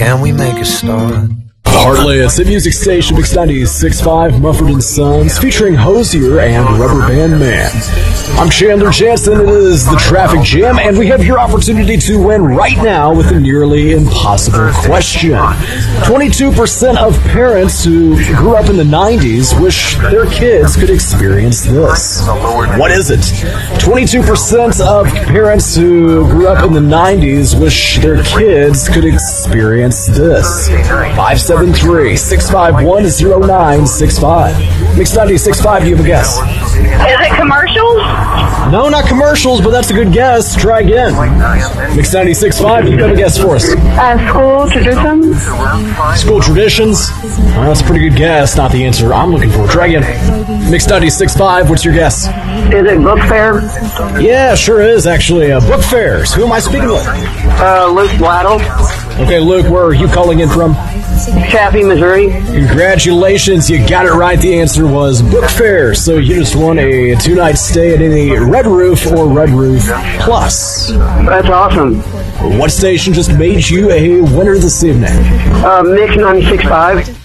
Can we make a start? Heartland, it's a music station, Mix 96.5, Mumford & Sons, featuring Hosier and Rubber Band Man. I'm Chandler Jansen, it is the Traffic Jam, and we have your opportunity to win right now with a nearly impossible question. 22% of parents who grew up in the 90s wish their kids could experience this. What is it? 22% of parents who grew up in the 90s wish their kids could experience this. 573-651-0965. Mix 96.5, do you have a guess? Is it commercials? No, not commercials, but that's a good guess. Try again. Mix 96.5, do you have a guess for us? School traditions? School traditions? Well, that's a pretty good guess. Not the answer I'm looking for. Try again. Mix 96.5, what's your guess? Is it book fair? Yeah, sure is, actually. Book fairs. Who am I speaking with? Luke Waddle. Okay, Luke, where are you calling in from? Chaffee, Missouri. Congratulations, you got it right. The answer was book fair. So you just won a 2-night stay at any Red Roof or Red Roof Plus. That's awesome. What station just made you a winner this evening? Mix 96.5.